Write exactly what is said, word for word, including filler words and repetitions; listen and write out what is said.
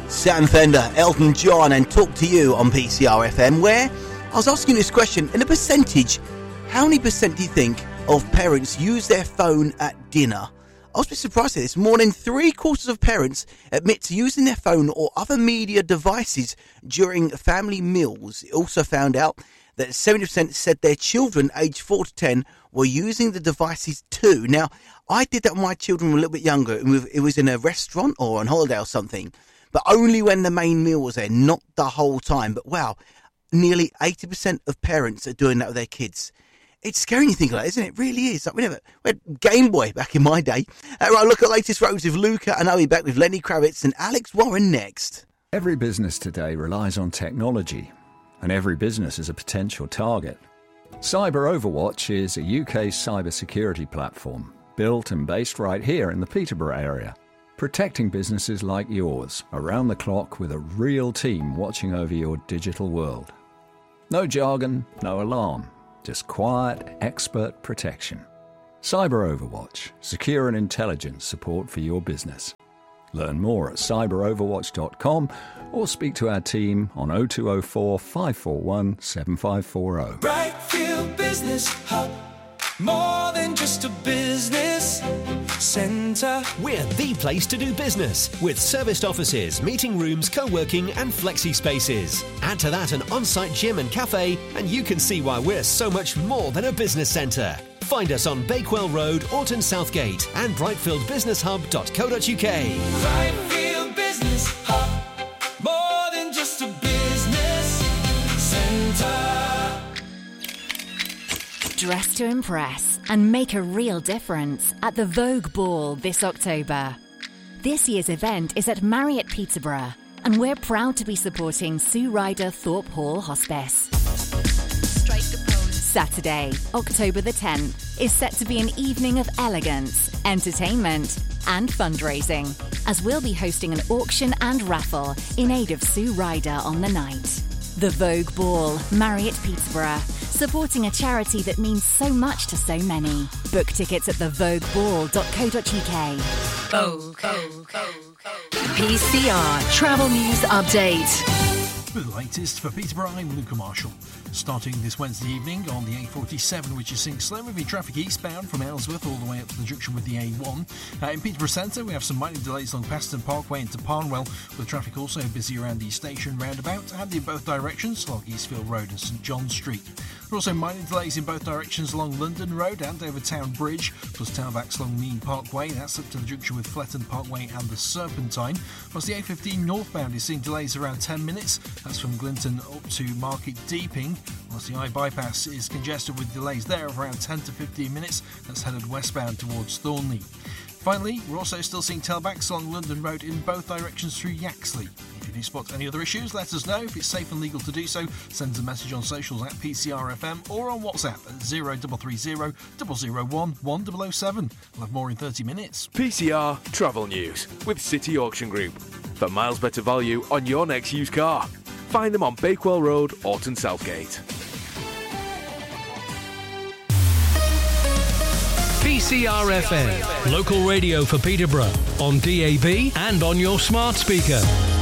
Sam Fender, Elton John, and Talk to You on P C R F M, where I was asking this question in a percentage. How many percent do you think of parents use their phone at dinner? I was a bit surprised at this. More than three quarters of parents admit to using their phone or other media devices during family meals. It also found out that seventy percent said their children aged four to ten were using the devices too. Now, I did that when my children were a little bit younger. It was in a restaurant or on holiday or something, but only when the main meal was there, not the whole time. But wow, nearly eighty percent of parents are doing that with their kids. It's scary when you think of that, isn't it? It really is. Like we never we had Game Boy back in my day. Uh, right, look at the latest roads with Luca and I'll be back with Lenny Kravitz and Alex Warren next. Every business today relies on technology, and every business is a potential target. Cyber Overwatch is a U K cybersecurity platform built and based right here in the Peterborough area, protecting businesses like yours around the clock with a real team watching over your digital world. No jargon, no alarm, just quiet, expert protection. Cyber Overwatch, secure and intelligent support for your business. Learn more at cyber overwatch dot com or speak to our team on oh two oh four, five four one, seven five four oh. Brightfield Business Hub, more than just a business centre. We're the place to do business with serviced offices, meeting rooms, co-working and flexi spaces. Add to that an on-site gym and cafe and you can see why we're so much more than a business centre. Find us on Bakewell Road, Orton Southgate and brightfield business hub dot co dot uk. Brightfield Business Hub, more than just a business centre. Dress to impress and make a real difference at the Vogue Ball this October. This year's event is at Marriott Peterborough, and we're proud to be supporting Sue Ryder Thorpe Hall Hospice. Saturday, October the tenth, is set to be an evening of elegance, entertainment and fundraising, as we'll be hosting an auction and raffle in aid of Sue Ryder on the night. The Vogue Ball, Marriott Peterborough, supporting a charity that means so much to so many. Book tickets at the vogue ball dot co dot uk. Vogue. P C R Travel News Update. With the latest for Peterborough, I'm Luca Marshall. Starting this Wednesday evening on the A forty-seven, which is seeing slow-moving traffic eastbound from Ellsworth all the way up to the junction with the A one. Uh, in Peterborough Centre, we have some minor delays along Paston Parkway into Parnwell, with traffic also busy around the station roundabout and in both directions along Eastfield Road and St John Street. There are also minor delays in both directions along London Road and over Town Bridge, plus tailbacks along Mean Parkway. That's up to the junction with Fletton Parkway and the Serpentine. Whilst the A fifteen northbound is seeing delays around ten minutes. That's from Glinton up to Market Deeping. Whilst the I-bypass is congested with delays there of around ten to fifteen minutes. That's headed westbound towards Thornley. Finally, we're also still seeing tailbacks along London Road in both directions through Yaxley. If you do spot any other issues, let us know. If it's safe and legal to do so, send us a message on socials at P C R F M or on WhatsApp at zero three three zero, zero zero one, one zero zero seven. We'll have more in thirty minutes. P C R Travel News with City Auction Group. For miles better value on your next used car. Find them on Bakewell Road, Orton Southgate. P C R F M, local radio for Peterborough, on D A B and on your smart speaker.